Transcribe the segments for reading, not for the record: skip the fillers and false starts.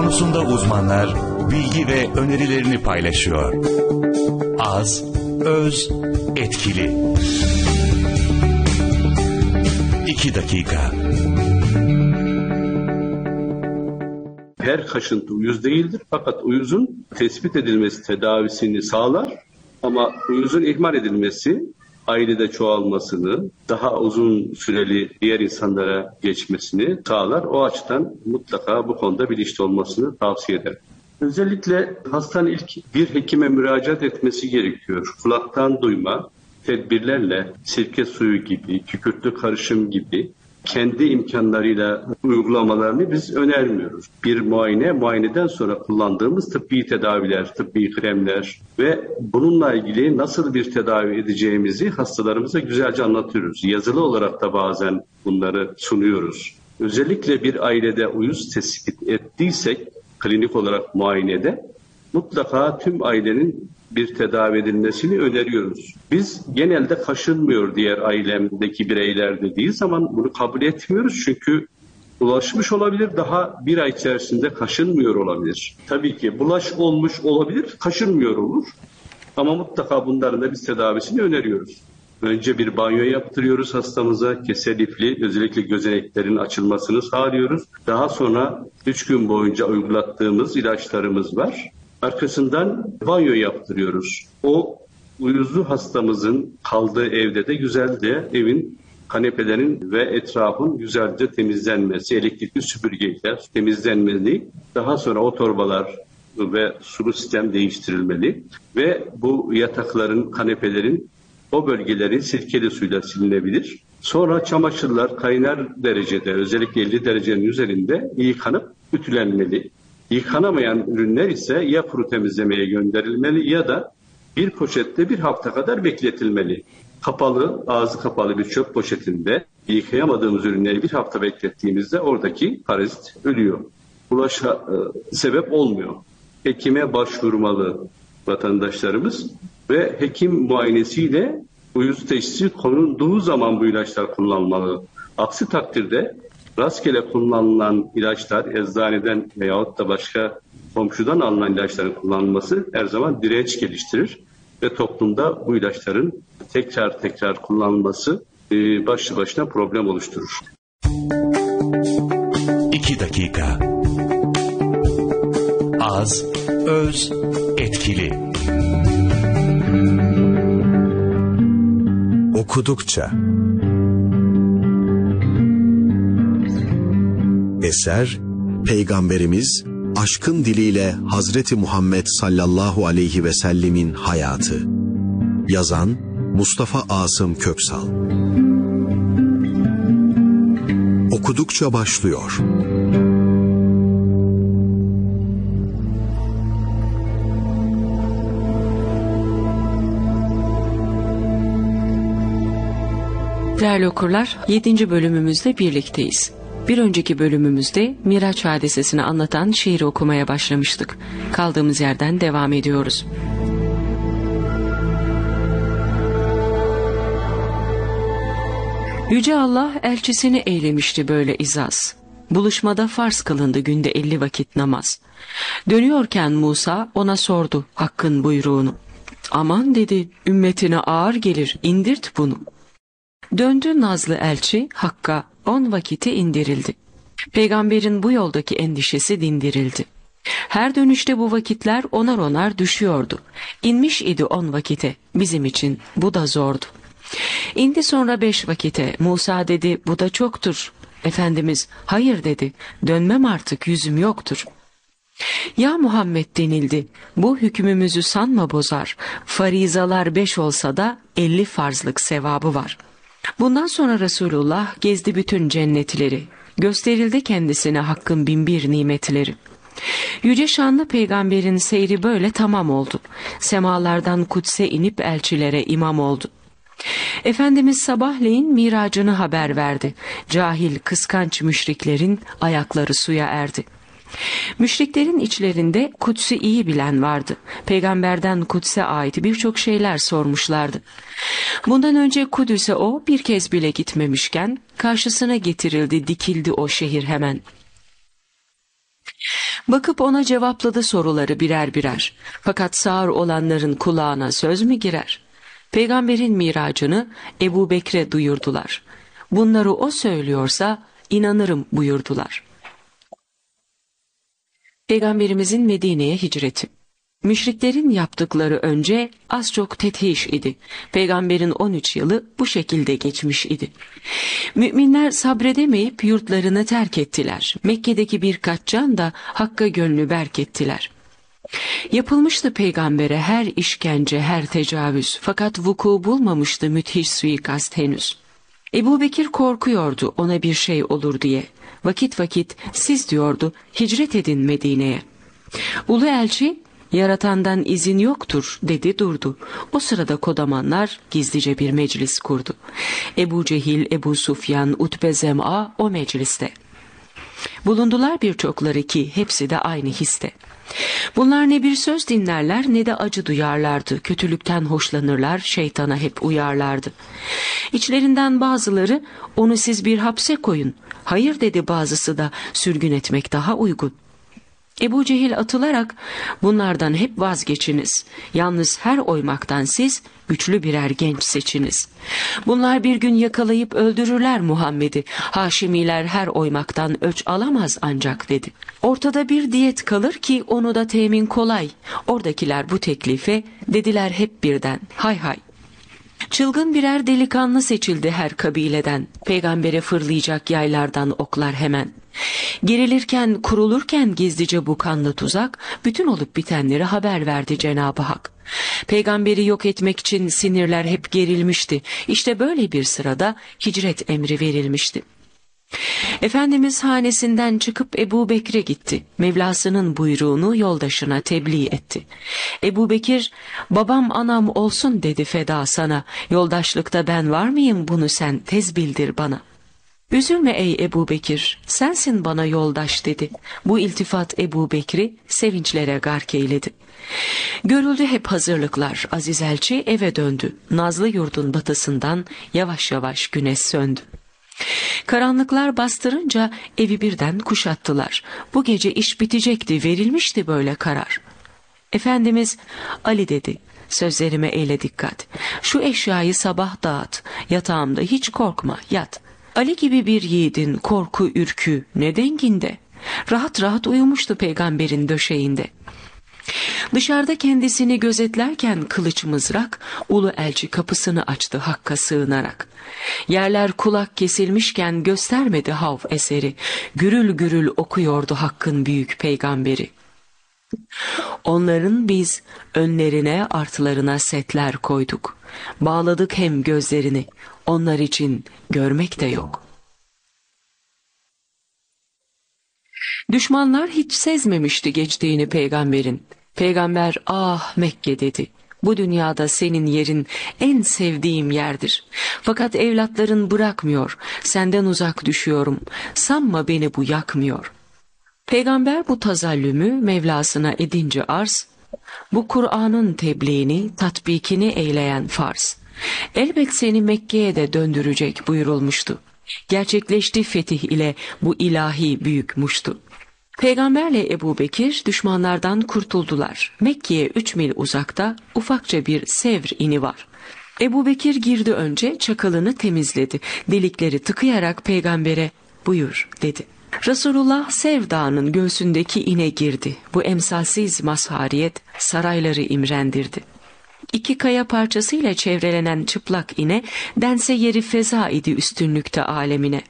konusunda uzmanlar bilgi ve önerilerini paylaşıyor. Az, öz, etkili. 2 dakika. Her kaşıntı uyuz değildir fakat uyuzun tespit edilmesi tedavisini sağlar ama uyuzun ihmal edilmesi ailede çoğalmasını, daha uzun süreli diğer insanlara geçmesini sağlar. O açıdan mutlaka bu konuda bilinçli olmasını tavsiye ederim. Özellikle hastanın ilk bir hekime müracaat etmesi gerekiyor. Kulaktan duyma tedbirlerle sirke suyu gibi, kükürtlü karışım gibi kendi imkanlarıyla uygulamalarını biz önermiyoruz. Bir muayeneden sonra kullandığımız tıbbi tedaviler, tıbbi kremler ve bununla ilgili nasıl bir tedavi edeceğimizi hastalarımıza güzelce anlatıyoruz. Yazılı olarak da bazen bunları sunuyoruz. Özellikle bir ailede uyuz tespit ettiysek klinik olarak muayenede mutlaka tüm ailenin bir tedavi edilmesini öneriyoruz. Biz genelde kaşınmıyor diğer ailemdeki bireyler dediği zaman bunu kabul etmiyoruz çünkü bulaşmış olabilir, daha bir ay içerisinde kaşınmıyor olabilir. Tabii ki bulaş olmuş olabilir, kaşınmıyor olur ama mutlaka bunların da biz tedavisini öneriyoruz. Önce bir banyo yaptırıyoruz hastamıza, kese lifli, özellikle gözeneklerin açılmasını sağlıyoruz. Daha sonra 3 gün boyunca uygulattığımız ilaçlarımız var. Arkasından banyo yaptırıyoruz. O uyuzlu hastamızın kaldığı evde de güzelce evin kanepelerin ve etrafın güzelce temizlenmesi, elektrikli süpürgeyle temizlenmeli. Daha sonra o torbalar ve sulu sistem değiştirilmeli ve bu yatakların, kanepelerin o bölgeleri sirkeli suyla silinebilir. Sonra çamaşırlar kaynar derecede, özellikle 50 derecenin üzerinde yıkanıp ütülenmeli. Yıkanamayan ürünler ise ya kuru temizlemeye gönderilmeli ya da bir poşette bir hafta kadar bekletilmeli. Kapalı, ağzı kapalı bir çöp poşetinde yıkayamadığımız ürünleri bir hafta beklettiğimizde oradaki parazit ölüyor. Bulaşa sebep olmuyor. Hekime başvurmalı vatandaşlarımız ve hekim muayenesiyle uyuz teşhisi konulduğu zaman bu ilaçlar kullanılmalı. Aksi takdirde rastgele kullanılan ilaçlar, eczaneden veyahut da başka komşudan alınan ilaçların kullanılması her zaman direnç geliştirir ve toplumda bu ilaçların tekrar kullanılması başlı başına problem oluşturur. 2 dakika. Az, öz, etkili. Okudukça. Eser, Peygamberimiz aşkın diliyle Hazreti Muhammed sallallahu aleyhi ve sellemin hayatı. Yazan Mustafa Asım Köksal. Okudukça başlıyor. Değerli okurlar, 7. bölümümüzde birlikteyiz. Bir önceki bölümümüzde Miraç hadisesini anlatan şiiri okumaya başlamıştık. Kaldığımız yerden devam ediyoruz. Yüce Allah elçisini eylemişti böyle izaz. Buluşmada farz kılındı günde 50 vakit namaz. Dönüyorken Musa ona sordu Hakk'ın buyruğunu. Aman dedi, ümmetine ağır gelir, indirt bunu. Döndü nazlı elçi, Hakk'a 10 vakiti indirildi. Peygamberin bu yoldaki endişesi dindirildi. Her dönüşte bu vakitler onar düşüyordu. İnmiş idi 10 vakite, bizim için bu da zordu. İndi sonra 5 vakite, Musa dedi bu da çoktur. Efendimiz hayır dedi, dönmem artık, yüzüm yoktur. Ya Muhammed denildi, bu hükmümüzü sanma bozar. Farizalar 5 olsa da 50 farzlık sevabı var. Bundan sonra Resulullah gezdi bütün cennetleri. Gösterildi kendisine Hakk'ın 1001 nimetleri. Yüce şanlı peygamberin seyri böyle tamam oldu. Semalardan kutse inip elçilere imam oldu. Efendimiz sabahleyin miracını haber verdi. Cahil kıskanç müşriklerin ayakları suya erdi. Müşriklerin içlerinde Kuds'i iyi bilen vardı. Peygamberden Kuds'e ait birçok şeyler sormuşlardı. Bundan önce Kudüs'e o bir kez bile gitmemişken karşısına getirildi, dikildi o şehir hemen. Bakıp ona cevapladı soruları birer birer. Fakat sağır olanların kulağına söz mü girer? Peygamberin miracını Ebu Bekir'e duyurdular. Bunları o söylüyorsa inanırım buyurdular. Peygamberimizin Medine'ye hicreti. Müşriklerin yaptıkları önce az çok tethiş idi. Peygamberin 13 yılı bu şekilde geçmiş idi. Müminler sabredemeyip yurtlarını terk ettiler. Mekke'deki birkaç can da Hakk'a gönlü berk ettiler. Yapılmıştı peygambere her işkence, her tecavüz. Fakat vuku bulmamıştı müthiş suikast henüz. Ebu Bekir korkuyordu ona bir şey olur diye. Vakit vakit siz diyordu hicret edin Medine'ye. Ulu elçi yaratandan izin yoktur dedi durdu. O sırada kodamanlar gizlice bir meclis kurdu. Ebu Cehil, Ebu Sufyan, Utbe Zem'a o mecliste. Bulundular birçokları ki hepsi de aynı histe. Bunlar ne bir söz dinlerler ne de acı duyarlardı. Kötülükten hoşlanırlar, şeytana hep uyarlardı. İçlerinden bazıları onu siz bir hapse koyun. Hayır dedi bazısı da sürgün etmek daha uygun. Ebu Cehil atılarak bunlardan hep vazgeçiniz. Yalnız her oymaktan siz güçlü birer genç seçiniz. Bunlar bir gün yakalayıp öldürürler Muhammed'i. Haşimiler her oymaktan öç alamaz ancak dedi. Ortada bir diyet kalır ki onu da temin kolay. Oradakiler bu teklife dediler hep birden hay hay. Çılgın birer delikanlı seçildi her kabileden. Peygambere fırlayacak yaylardan oklar hemen. Gerilirken kurulurken gizlice bu kanlı tuzak bütün olup bitenleri haber verdi Cenab-ı Hak. Peygamberi yok etmek için sinirler hep gerilmişti. İşte böyle bir sırada hicret emri verilmişti. Efendimiz hanesinden çıkıp Ebu Bekir'e gitti. Mevlasının buyruğunu yoldaşına tebliğ etti. Ebu Bekir, babam anam olsun dedi feda sana. Yoldaşlıkta ben var mıyım bunu sen tez bildir bana. Üzülme ey Ebu Bekir, sensin bana yoldaş dedi. Bu iltifat Ebu Bekir'i sevinçlere gark eyledi. Görüldü hep hazırlıklar, aziz elçi eve döndü. Nazlı yurdun batısından yavaş yavaş güneş söndü. Karanlıklar bastırınca evi birden kuşattılar. Bu gece iş bitecekti, verilmişti böyle karar. Efendimiz, Ali dedi, sözlerime eyle dikkat. Şu eşyayı sabah dağıt, yatağımda hiç korkma, yat. Ali gibi bir yiğidin korku ürkü ne denginde? Rahat rahat uyumuştu peygamberin döşeğinde. Dışarıda kendisini gözetlerken kılıç mızrak, ulu elçi kapısını açtı Hakk'a sığınarak. Yerler kulak kesilmişken göstermedi hav eseri, gürül gürül okuyordu Hakk'ın büyük peygamberi. Onların biz önlerine artlarına setler koyduk. Bağladık hem gözlerini, onlar için görmek de yok. Düşmanlar hiç sezmemişti geçtiğini peygamberin. Peygamber ah Mekke dedi. Bu dünyada senin yerin en sevdiğim yerdir. Fakat evlatların bırakmıyor. Senden uzak düşüyorum. Sanma beni bu yakmıyor. Peygamber bu tazallümü Mevlasına edince arz, bu Kur'an'ın tebliğini, tatbikini eyleyen farz. Elbet seni Mekke'ye de döndürecek buyurulmuştu. Gerçekleşti fetih ile bu ilahi büyük muştu. Peygamberle Ebu Bekir düşmanlardan kurtuldular. Mekke'ye 3 mil uzakta ufakça bir Sevr ini var. Ebu Bekir girdi önce, çakalını temizledi. Delikleri tıkayarak peygambere buyur dedi. Resulullah Sevr Dağı'nın göğsündeki ine girdi. Bu emsalsiz mazhariyet sarayları imrendirdi. 2 kaya parçasıyla çevrelenen çıplak ine dense yeri feza idi üstünlükte alemine.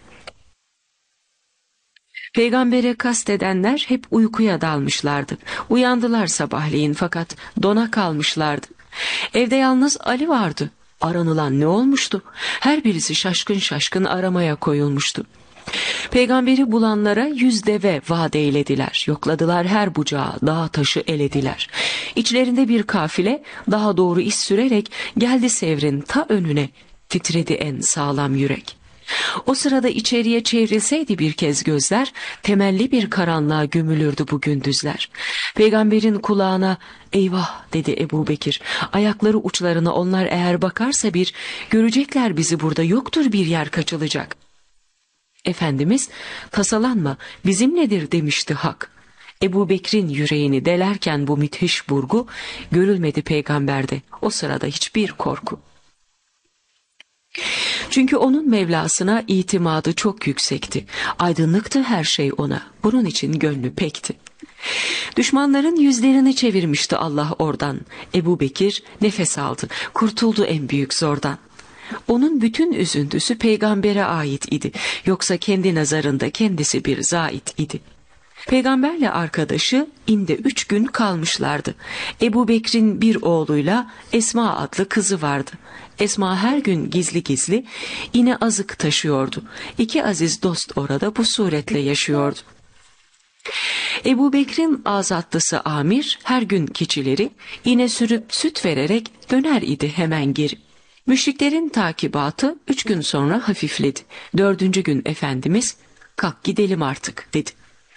Peygambere kastedenler hep uykuya dalmışlardı. Uyandılar sabahleyin fakat dona kalmışlardı. Evde yalnız Ali vardı. Aranılan ne olmuştu? Her birisi şaşkın şaşkın aramaya koyulmuştu. Peygamberi bulanlara 100 deve vaat eylediler. Yokladılar her bucağı, dağ taşı elediler. İçlerinde bir kafile daha doğru iz sürerek geldi Sevr'in ta önüne. Titredi en sağlam yürek. O sırada içeriye çevrilseydi bir kez gözler, temelli bir karanlığa gömülürdü bu gündüzler. Peygamberin kulağına eyvah dedi Ebu Bekir. Ayakları uçlarına onlar eğer bakarsa bir, görecekler bizi burada, yoktur bir yer kaçılacak. Efendimiz tasalanma bizimledir demişti Hak. Ebu Bekir'in yüreğini delerken bu müthiş vurgu görülmedi peygamberde. O sırada hiçbir korku. Çünkü onun Mevlasına itimadı çok yüksekti. Aydınlıktı her şey ona. Bunun için gönlü pekti. Düşmanların yüzlerini çevirmişti Allah oradan. Ebu Bekir nefes aldı. Kurtuldu en büyük zordan. Onun bütün üzüntüsü peygambere ait idi. Yoksa kendi nazarında kendisi bir zait idi. Peygamberle arkadaşı inde 3 gün kalmışlardı. Ebu Bekir'in bir oğluyla Esma adlı kızı vardı. Esma her gün gizli gizli ine azık taşıyordu. 2 aziz dost orada bu suretle yaşıyordu. Ebu Bekir'in azatlısı Amir her gün keçileri ine sürüp süt vererek döner idi hemen geri. Müşriklerin takibatı 3 gün sonra hafifledi. 4. gün Efendimiz kalk gidelim artık dedi.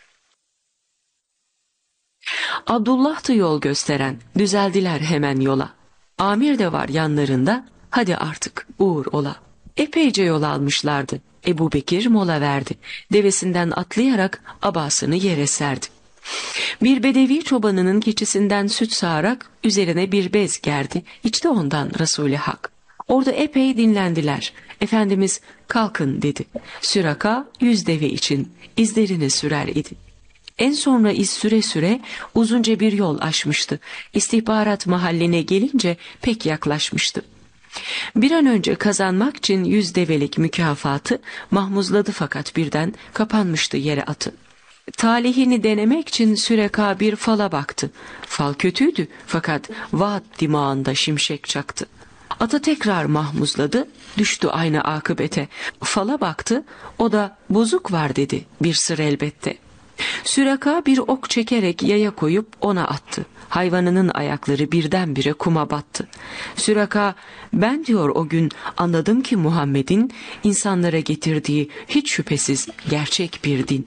Abdullah'tı yol gösteren, düzeldiler hemen yola. Amir de var yanlarında, hadi artık uğur ola. Epeyce yol almışlardı. Ebu Bekir mola verdi. Devesinden atlayarak abasını yere serdi. Bir bedevi çobanının keçisinden süt sağarak üzerine bir bez gerdi. İçti ondan Resul-i Hak. Orada epey dinlendiler. Efendimiz kalkın dedi. Süraka 100 deve için izlerini sürer idi. En sonra iz süre süre uzunca bir yol aşmıştı. İstihbarat mahalline gelince pek yaklaşmıştı. Bir an önce kazanmak için 100 develik mükafatı mahmuzladı fakat birden kapanmıştı yere atı. Talihini denemek için Süreka bir fala baktı. Fal kötüydü fakat vaat dimağında şimşek çaktı. Atı tekrar mahmuzladı, düştü aynı akıbete. Fala baktı, o da bozuk var dedi, bir sır elbette. Süreka bir ok çekerek yaya koyup ona attı. Hayvanının ayakları birdenbire kuma battı. Süreka, ben diyor o gün anladım ki Muhammed'in insanlara getirdiği hiç şüphesiz gerçek bir din.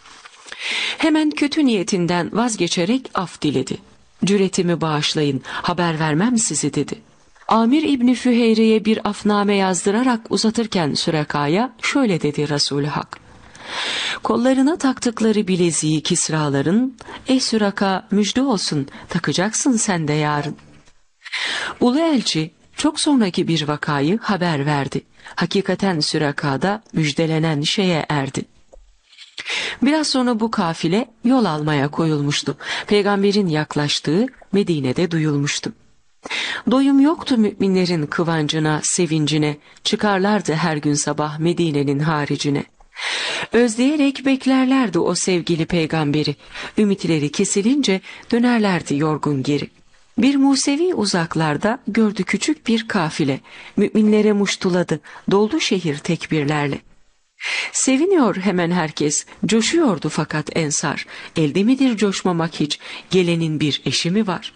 Hemen kötü niyetinden vazgeçerek af diledi. Cüretimi bağışlayın, haber vermem sizi dedi. Amir İbni Füheyre'ye bir afname yazdırarak uzatırken Süreka'ya şöyle dedi Resul-i Hak. Kollarına taktıkları bileziği Kisraların, ey Süreka müjde olsun, takacaksın sen de yarın. Ulu elçi çok sonraki bir vakayı haber verdi. Hakikaten Süreka'da müjdelenen şeye erdi. Biraz sonra bu kafile yol almaya koyulmuştu. Peygamberin yaklaştığı Medine'de duyulmuştu. Doyum yoktu müminlerin kıvancına, sevincine, çıkarlardı her gün sabah Medine'nin haricine. Özleyerek beklerlerdi o sevgili peygamberi. Ümitleri kesilince dönerlerdi yorgun geri. Bir Musevi uzaklarda gördü küçük bir kafile. Müminlere muştuladı, doldu şehir tekbirlerle. Seviniyor hemen herkes, coşuyordu fakat ensar. Elde midir coşmamak hiç, gelenin bir eşi mi var?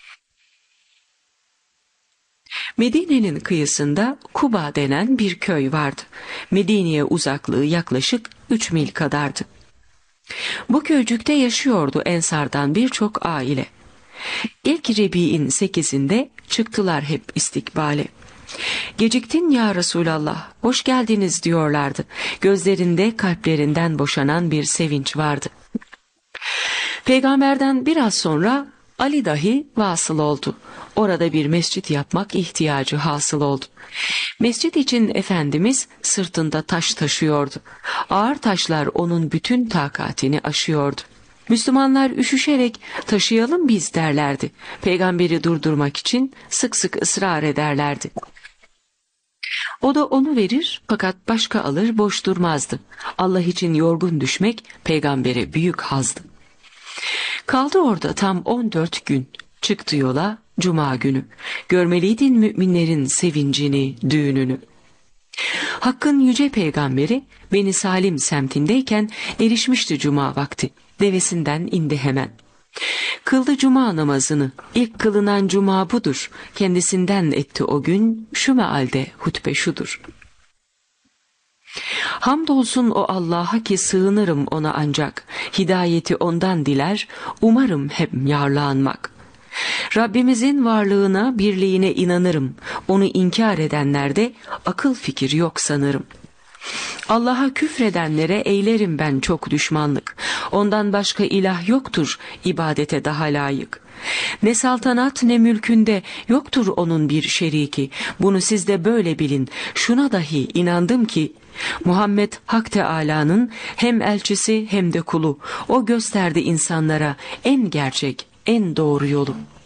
Medine'nin kıyısında Kuba denen bir köy vardı. Medine'ye uzaklığı yaklaşık 3 mil kadardı. Bu köycükte yaşıyordu ensardan birçok aile. İlk Rebi'in 8'inde çıktılar hep istikbale. Geciktin ya Resulallah, hoş geldiniz diyorlardı. Gözlerinde kalplerinden boşanan bir sevinç vardı. Peygamberden biraz sonra Ali dahi vasıl oldu. Orada bir mescit yapmak ihtiyacı hasıl oldu. Mescit için Efendimiz sırtında taş taşıyordu. Ağır taşlar onun bütün takatini aşıyordu. Müslümanlar üşüşerek taşıyalım biz derlerdi. Peygamberi durdurmak için sık sık ısrar ederlerdi. O da onu verir fakat başka alır boş durmazdı. Allah için yorgun düşmek peygambere büyük hazdı. Kaldı orada tam 14 gün. Çıktı yola Cuma günü. Görmeliydin müminlerin sevincini, düğününü. Hakk'ın yüce peygamberi Beni Salim semtindeyken erişmişti Cuma vakti. Devesinden indi hemen. Kıldı Cuma namazını. İlk kılınan Cuma budur. Kendisinden etti o gün şu mealde hutbe şudur. Hamdolsun o Allah'a ki sığınırım ona ancak. Hidayeti ondan diler, umarım hep yarlanmak. Rabbimizin varlığına, birliğine inanırım. Onu inkar edenlerde akıl fikir yok sanırım. Allah'a küfredenlere eylerim ben çok düşmanlık. Ondan başka ilah yoktur ibadete daha layık. Ne saltanat ne mülkünde yoktur onun bir şeriki. Bunu siz de böyle bilin. Şuna dahi inandım ki Muhammed Hak Teâlâ'nın hem elçisi hem de kulu. O gösterdi insanlara en gerçek, en doğru yolu.